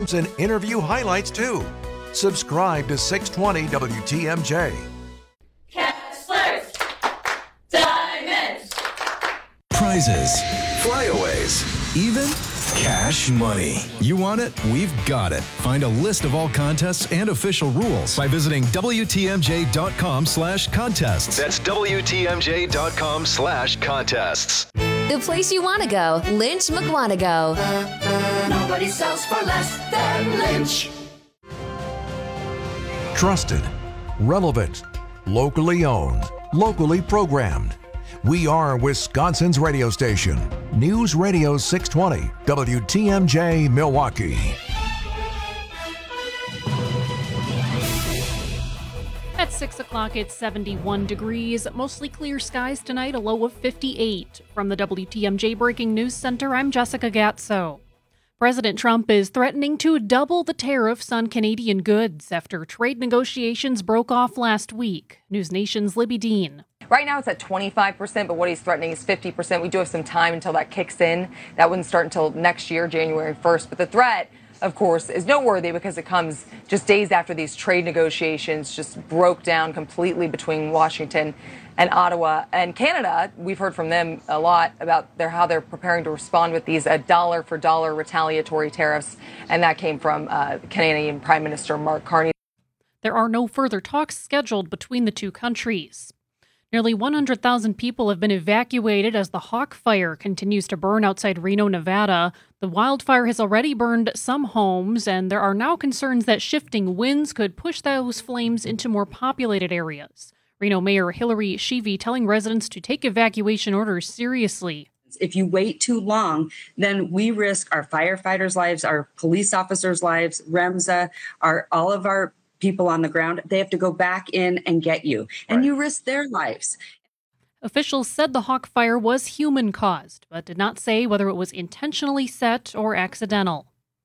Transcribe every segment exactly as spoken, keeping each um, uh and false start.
programs and interview highlights too. Subscribe to six twenty W T M J. Kessler's Diamonds. Prizes, flyaways, even cash money. You want it? We've got it. Find a list of all contests and official rules by visiting W T M J dot com slash contests. That's W T M J dot com slash contests. The place you want to go, Lynch McWanago. Nobody sells for less than Lynch. Trusted, relevant, locally owned, locally programmed. We are Wisconsin's radio station. News Radio six twenty, W T M J Milwaukee. At six o'clock, it's seventy-one degrees. Mostly clear skies tonight, a low of fifty-eight. From the W T M J Breaking News Center, I'm Jessica Gatso. President Trump is threatening to double the tariffs on Canadian goods after trade negotiations broke off last week. News Nation's Libby Dean. Right now it's at twenty-five percent, but what he's threatening is fifty percent. We do have some time until that kicks in. That wouldn't start until next year, January first. But the threat, of course, is noteworthy because it comes just days after these trade negotiations just broke down completely between Washington and Ottawa. And Canada, we've heard from them a lot about their, how they're preparing to respond with these uh, dollar-for-dollar retaliatory tariffs. And that came from uh, Canadian Prime Minister Mark Carney. There are no further talks scheduled between the two countries. Nearly one hundred thousand people have been evacuated as the Hawk Fire continues to burn outside Reno, Nevada. The wildfire has already burned some homes, and there are now concerns that shifting winds could push those flames into more populated areas. Reno Mayor Hillary Sheevey telling residents to take evacuation orders seriously. If you wait too long, then we risk our firefighters' lives, our police officers' lives, REMSA, our all of our people on the ground. They have to go back in and get you, and right. You risk their lives. Officials said the Hawk Fire was human-caused, but did not say whether it was intentionally set or accidental.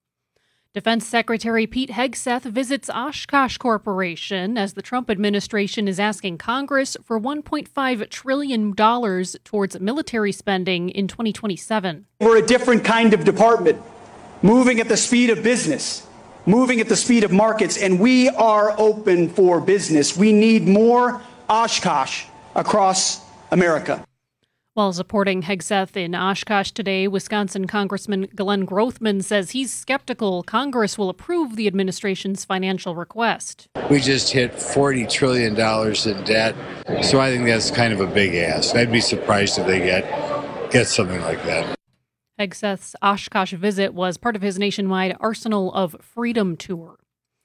Defense Secretary Pete Hegseth visits Oshkosh Corporation as the Trump administration is asking Congress for one point five trillion dollars towards military spending in twenty twenty-seven. We're a different kind of department, moving at the speed of business, moving at the speed of markets, and we are open for business. We need more Oshkosh across America. While supporting Hegseth in Oshkosh today, Wisconsin Congressman Glenn Grothman says he's skeptical Congress will approve the administration's financial request. We just hit forty trillion dollars in debt, so I think that's kind of a big ask. I'd be surprised if they get, get something like that. Hegseth's Oshkosh visit was part of his nationwide Arsenal of Freedom tour.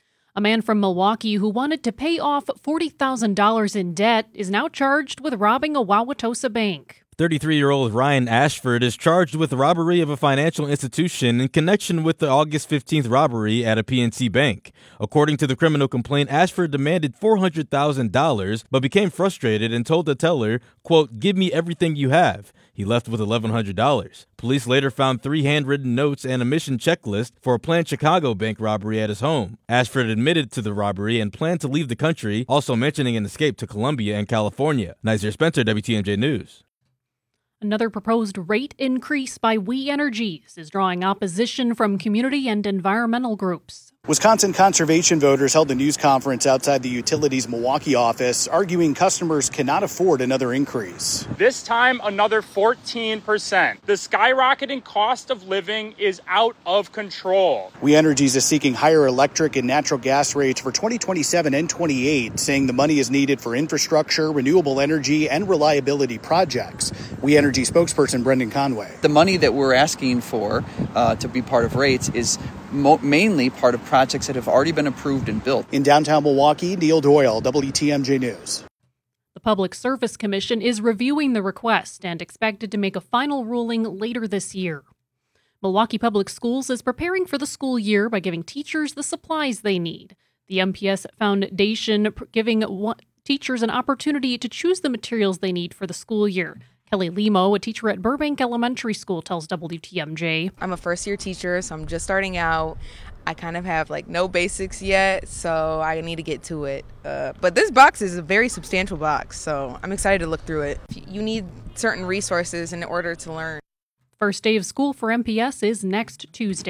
A man from Milwaukee who wanted to pay off forty thousand dollars in debt is now charged with robbing a Wauwatosa bank. thirty-three-year-old Ryan Ashford is charged with robbery of a financial institution in connection with the August fifteenth robbery at a P N C bank. According to the criminal complaint, Ashford demanded four hundred thousand dollars but became frustrated and told the teller, quote, "Give me everything you have." He left with eleven hundred dollars. Police later found three handwritten notes and a mission checklist for a planned Chicago bank robbery at his home. Ashford admitted to the robbery and planned to leave the country, also mentioning an escape to Colombia and California. Nizer Spencer, W T M J News. Another proposed rate increase by We Energies is drawing opposition from community and environmental groups. Wisconsin conservation voters held a news conference outside the utility's Milwaukee office, arguing customers cannot afford another increase. This time, another fourteen percent. The skyrocketing cost of living is out of control. We Energies is seeking higher electric and natural gas rates for twenty twenty-seven and twenty-eight, saying the money is needed for infrastructure, renewable energy, and reliability projects. We Energy spokesperson Brendan Conway. The money that we're asking for uh, to be part of rates is mo- mainly part of projects that have already been approved and built. In downtown Milwaukee, Neil Doyle, W T M J News. The Public Service Commission is reviewing the request and expected to make a final ruling later this year. Milwaukee Public Schools is preparing for the school year by giving teachers the supplies they need. The M P S Foundation giving one- teachers an opportunity to choose the materials they need for the school year. Kelly Lemo, a teacher at Burbank Elementary School, tells W T M J. I'm a first-year teacher, so I'm just starting out. I kind of have, like, no basics yet, so I need to get to it. Uh, but this box is a very substantial box, so I'm excited to look through it. You need certain resources in order to learn. First day of school for M P S is next Tuesday.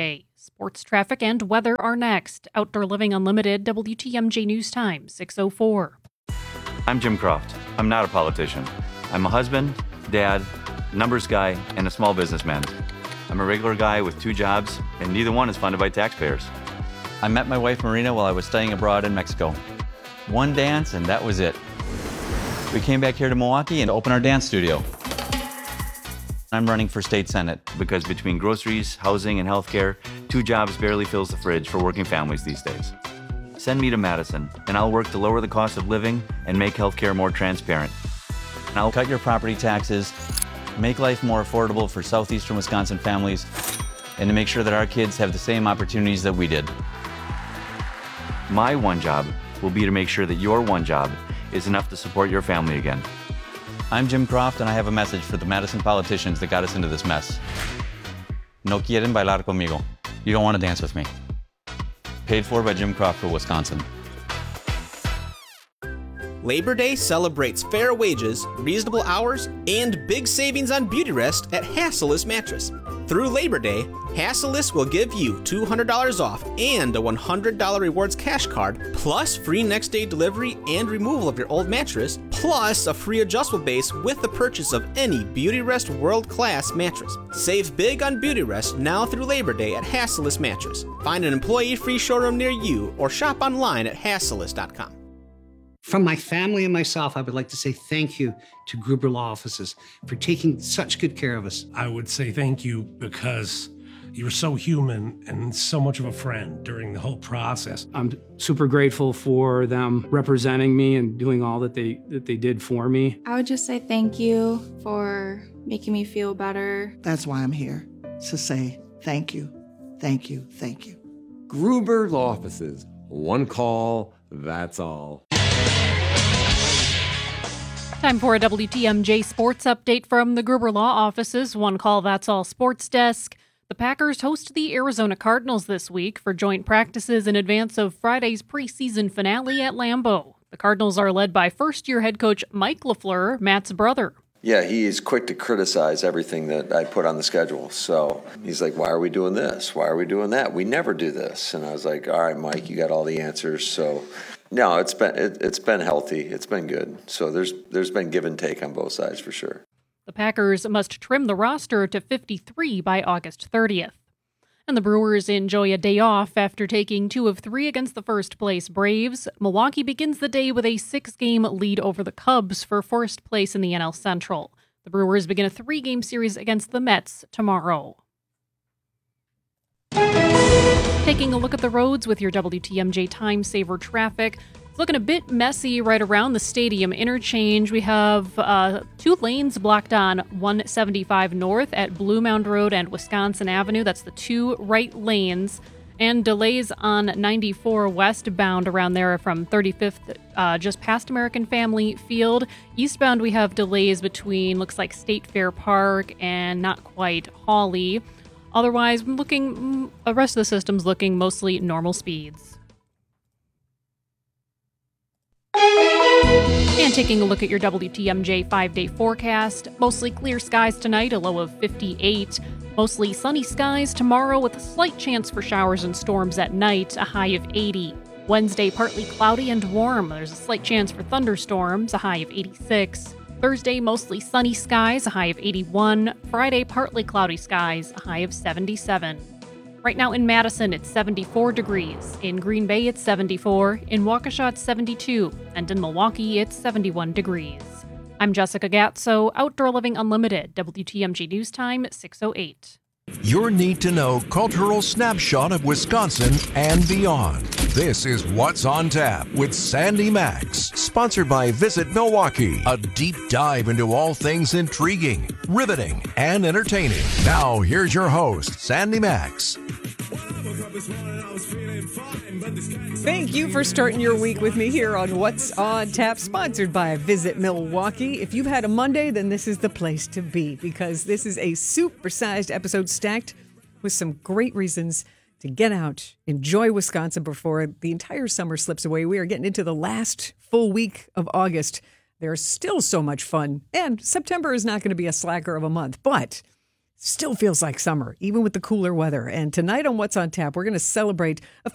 Sports traffic and weather are next. Outdoor Living Unlimited, W T M J News Time, six oh four. I'm Jim Croft. I'm not a politician. I'm a husband, dad, numbers guy, and a small businessman. I'm a regular guy with two jobs, and neither one is funded by taxpayers. I met my wife Marina while I was studying abroad in Mexico. One dance, and that was it. We came back here to Milwaukee and opened our dance studio. I'm running for state senate. Because between groceries, housing, and healthcare, two jobs barely fills the fridge for working families these days. Send me to Madison, and I'll work to lower the cost of living and make healthcare more transparent. And I'll cut your property taxes, make life more affordable for southeastern Wisconsin families, and to make sure that our kids have the same opportunities that we did. My one job will be to make sure that your one job is enough to support your family again. I'm Jim Croft, and I have a message for the Madison politicians that got us into this mess. No quieren bailar conmigo. You don't want to dance with me. Paid for by Jim Croft for Wisconsin. Labor Day celebrates fair wages, reasonable hours, and big savings on Beautyrest at Hassellus Mattress. Through Labor Day, Hassellus will give you two hundred dollars off and a one hundred dollars rewards cash card, plus free next day delivery and removal of your old mattress, plus a free adjustable base with the purchase of any Beautyrest world-class mattress. Save big on Beautyrest now through Labor Day at Hassellus Mattress. Find an employee-free showroom near you or shop online at hassellus dot com. From my family and myself, I would like to say thank you to Gruber Law Offices for taking such good care of us. I would say thank you because you were so human and so much of a friend during the whole process. I'm super grateful for them representing me and doing all that they that they did for me. I would just say thank you for making me feel better. That's why I'm here, to say thank you, thank you, thank you. Gruber Law Offices. One call, that's all. Time for a W T M J sports update from the Gruber Law Offices. One call, that's all sports desk. The Packers host the Arizona Cardinals this week for joint practices in advance of Friday's preseason finale at Lambeau. The Cardinals are led by first-year head coach Mike LaFleur, Matt's brother. Yeah, he is quick to criticize everything that I put on the schedule. So he's like, why are we doing this? Why are we doing that? We never do this. And I was like, all right, Mike, you got all the answers. So no, it's been it, it's been healthy. It's been good. So there's there's been give and take on both sides for sure. The Packers must trim the roster to fifty-three by August thirtieth. And the Brewers enjoy a day off after taking two of three against the first-place Braves. Milwaukee begins the day with a six-game lead over the Cubs for first place in the N L Central. The Brewers begin a three-game series against the Mets tomorrow. Taking a look at the roads with your W T M J Time Saver traffic. It's looking a bit messy right around the stadium interchange. We have uh, two lanes blocked on one seventy-five North at Blue Mound Road and Wisconsin Avenue. That's the two right lanes. And delays on ninety-four westbound around there from thirty-fifth uh, just past American Family Field. Eastbound we have delays between, looks like State Fair Park and not quite Hawley. Otherwise, looking, the rest of the system's looking mostly normal speeds. And taking a look at your W T M J five-day forecast, mostly clear skies tonight, a low of fifty-eight. Mostly sunny skies tomorrow with a slight chance for showers and storms at night, a high of eighty. Wednesday, partly cloudy and warm. There's a slight chance for thunderstorms, a high of eighty-six. Thursday, mostly sunny skies, a high of eighty-one. Friday, partly cloudy skies, a high of seventy-seven. Right now in Madison, it's seventy-four degrees. In Green Bay, it's seventy-four. In Waukesha, it's seventy-two. And in Milwaukee, it's seventy-one degrees. I'm Jessica Gatso, Outdoor Living Unlimited, W T M J News Time, six oh eight. Your need-to-know cultural snapshot of Wisconsin and beyond. This is What's on Tap with Sandy Max, sponsored by Visit Milwaukee. A deep dive into all things intriguing, riveting, and entertaining. Now, here's your host, Sandy Max. Thank you for starting your week with me here on What's on Tap, sponsored by Visit Milwaukee. If you've had a Monday, then this is the place to be, because this is a super-sized episode stacked with some great reasons to get out, enjoy Wisconsin before the entire summer slips away. We are getting into the last full week of August. There's still so much fun, and September is not going to be a slacker of a month, but still feels like summer, even with the cooler weather. And tonight on What's on Tap, we're going to celebrate a